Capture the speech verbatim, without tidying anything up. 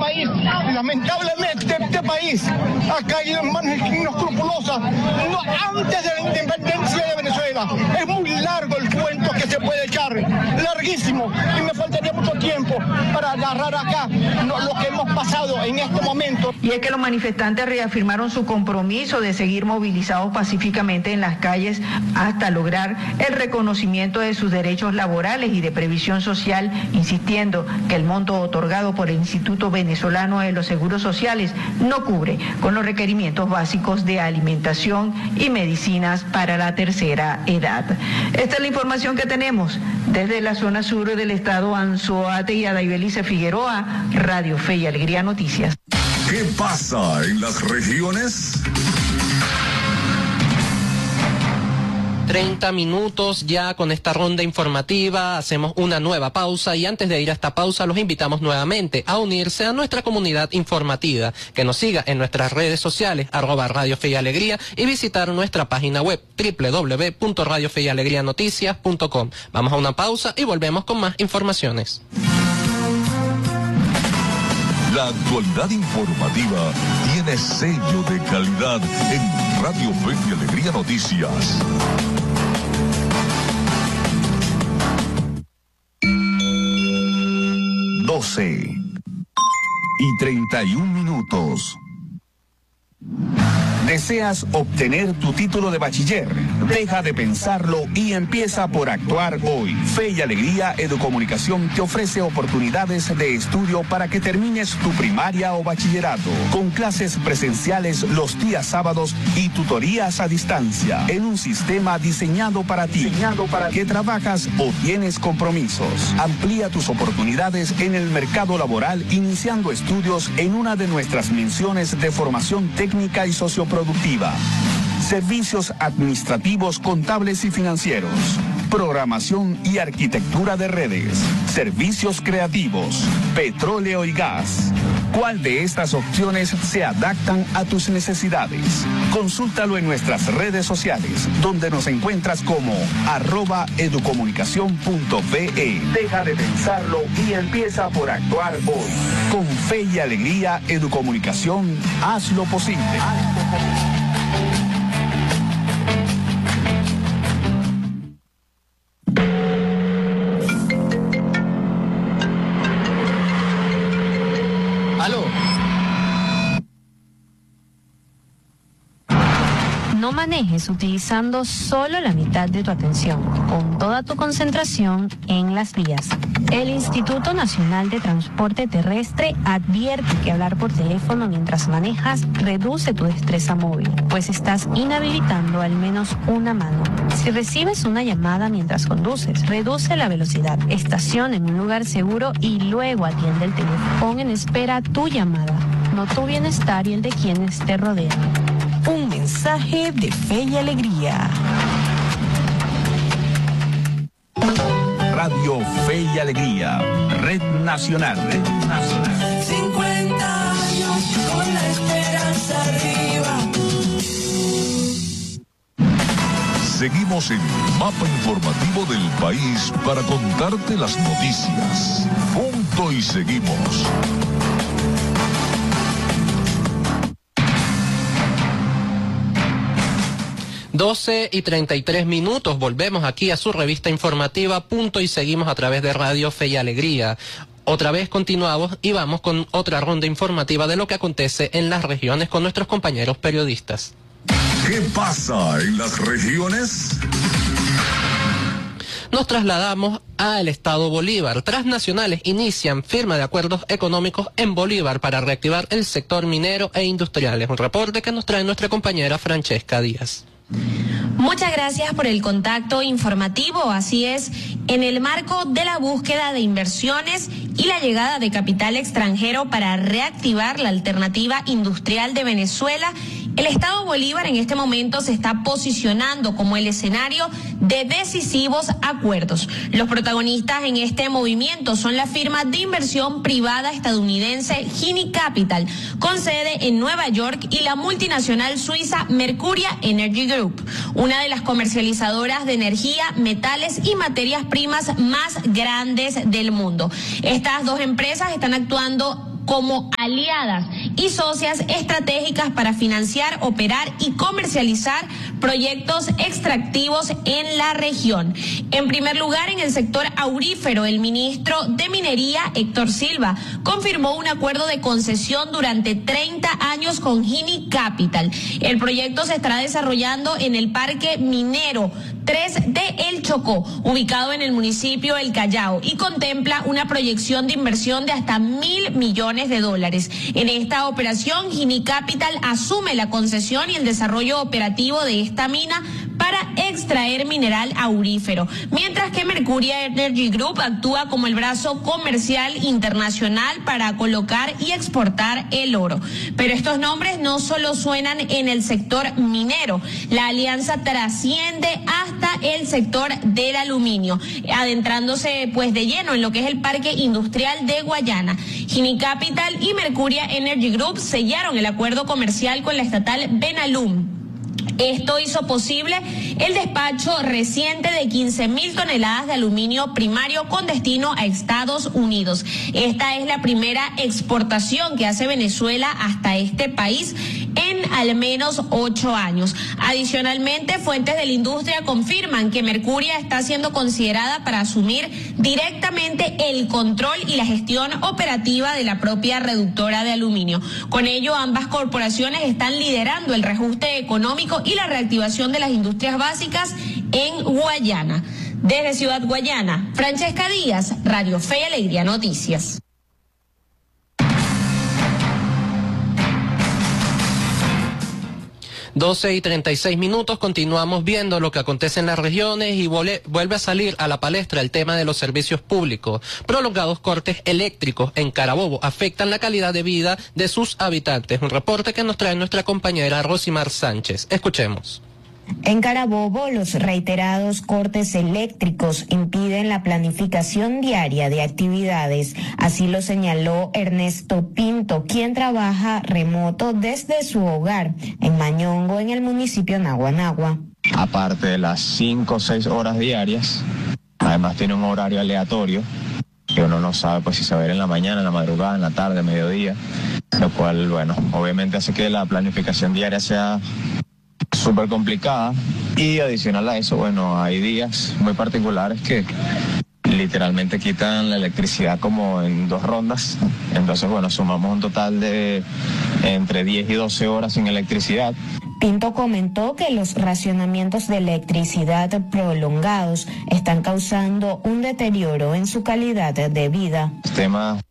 país, lamentablemente este país ha caído en manos inescrupulosas no, antes de la independencia de Venezuela. Es muy largo el cuento que se puede echar, larguísimo, y me faltaría mucho tiempo para narrar acá lo, lo que hemos pasado en este momento. Y es que los manifestantes reafirmaron su compromiso de seguir movilizados pacíficamente en las calles hasta lograr el reconocimiento de sus derechos laborales y de previsión social, insistiendo que el monto otorgado por el Instituto Venezolano de los Seguros Sociales no cubre con los requerimientos básicos de alimentación y medicinas para la tercera edad. Esta es la información que tenemos desde la zona sur del estado Anzoátegui y Adaibelice Figueroa, Radio Fe y Alegría Noticias. ¿Qué pasa en las regiones? treinta minutos ya con esta ronda informativa, hacemos una nueva pausa y antes de ir a esta pausa los invitamos nuevamente a unirse a nuestra comunidad informativa, que nos siga en nuestras redes sociales, arroba Radio Fe y Alegría, y visitar nuestra página web, doble u doble u doble u punto radio fe y alegría noticias punto com. Vamos a una pausa y volvemos con más informaciones. La actualidad informativa tiene sello de calidad en Radio Fe y Alegría Noticias. doce y treinta y un minutos. ¿Deseas obtener tu título de bachiller? Deja de pensarlo y empieza por actuar hoy. Fe y Alegría Educomunicación te ofrece oportunidades de estudio para que termines tu primaria o bachillerato, con clases presenciales los días sábados y tutorías a distancia, en un sistema diseñado para ti, diseñado para que trabajas o tienes compromisos. Amplía tus oportunidades en el mercado laboral iniciando estudios en una de nuestras menciones de formación técnica y socioprofesional productiva, servicios administrativos, contables y financieros, programación y arquitectura de redes, servicios creativos, petróleo y gas. ¿Cuál de estas opciones se adaptan a tus necesidades? Consúltalo en nuestras redes sociales, donde nos encuentras como arroba educomunicación punto ve. Deja de pensarlo y empieza por actuar hoy. Con Fe y Alegría Educomunicación, haz lo posible. Haz lo posible. No manejes utilizando solo la mitad de tu atención, con toda tu concentración en las vías. El Instituto Nacional de Transporte Terrestre advierte que hablar por teléfono mientras manejas reduce tu destreza móvil, pues estás inhabilitando al menos una mano. Si recibes una llamada mientras conduces, reduce la velocidad, estaciona en un lugar seguro y luego atiende el teléfono. Pon en espera tu llamada, no tu bienestar y el de quienes te rodean. Un mensaje de Fe y Alegría. Radio Fe y Alegría, Red Nacional. Red Nacional. cincuenta años con la esperanza arriba. Seguimos en el mapa informativo del país para contarte las noticias. Punto y seguimos. doce y treinta y tres minutos, volvemos aquí a su revista informativa, Punto y seguimos a través de Radio Fe y Alegría. Otra vez continuamos y vamos con otra ronda informativa de lo que acontece en las regiones con nuestros compañeros periodistas. ¿Qué pasa en las regiones? Nos trasladamos al estado Bolívar. Transnacionales inician firma de acuerdos económicos en Bolívar para reactivar el sector minero e industrial. Es un reporte que nos trae nuestra compañera Francesca Díaz. Muchas gracias por el contacto informativo. Así es, en el marco de la búsqueda de inversiones y la llegada de capital extranjero para reactivar la alternativa industrial de Venezuela, el estado Bolívar en este momento se está posicionando como el escenario de decisivos acuerdos. Los protagonistas en este movimiento son la firma de inversión privada estadounidense Gini Capital, con sede en Nueva York, y la multinacional suiza Mercuria Energy Group, una de las comercializadoras de energía, metales y materias primas más grandes del mundo. Estas dos empresas están actuando como aliadas y socias estratégicas para financiar, operar y comercializar proyectos extractivos en la región. En primer lugar, en el sector aurífero, el ministro de Minería, Héctor Silva, confirmó un acuerdo de concesión durante treinta años con Gini Capital. El proyecto se estará desarrollando en el Parque Minero tres de El Chocó, ubicado en el municipio El Callao, y contempla una proyección de inversión de hasta mil millones de dólares. En esta operación, Gini Capital asume la concesión y el desarrollo operativo de esta mina para extraer mineral aurífero, mientras que Mercuria Energy Group actúa como el brazo comercial internacional para colocar y exportar el oro. Pero estos nombres no solo suenan en el sector minero, la alianza trasciende hasta el sector del aluminio, adentrándose pues de lleno en lo que es el Parque Industrial de Guayana. Gini Capital y Mercuria Energy Group sellaron el acuerdo comercial con la estatal Benalum. Esto hizo posible el despacho reciente de quince mil toneladas de aluminio primario con destino a Estados Unidos. Esta es la primera exportación que hace Venezuela hasta este país en al menos ocho años. Adicionalmente, fuentes de la industria confirman que Mercuria está siendo considerada para asumir directamente el control y la gestión operativa de la propia reductora de aluminio. Con ello, ambas corporaciones están liderando el reajuste económico y la reactivación de las industrias básicas en Guayana. Desde Ciudad Guayana, Francesca Díaz, Radio Fe y Alegría Noticias. doce y treinta y seis minutos, continuamos viendo lo que acontece en las regiones y vuelve, vuelve a salir a la palestra el tema de los servicios públicos. Prolongados cortes eléctricos en Carabobo afectan la calidad de vida de sus habitantes. Un reporte que nos trae nuestra compañera Rosimar Sánchez. Escuchemos. En Carabobo, los reiterados cortes eléctricos impiden la planificación diaria de actividades. Así lo señaló Ernesto Pinto, quien trabaja remoto desde su hogar en Mañongo, en el municipio Naguanagua. Aparte de las cinco o seis horas diarias, además tiene un horario aleatorio, que uno no sabe pues si se va a ver en la mañana, en la madrugada, en la tarde, mediodía, lo cual, bueno, obviamente hace que la planificación diaria sea súper complicada. Y adicional a eso, bueno, hay días muy particulares que literalmente quitan la electricidad como en dos rondas. Entonces, bueno, sumamos un total de entre diez y doce horas sin electricidad. Pinto comentó que los racionamientos de electricidad prolongados están causando un deterioro en su calidad de vida. Temas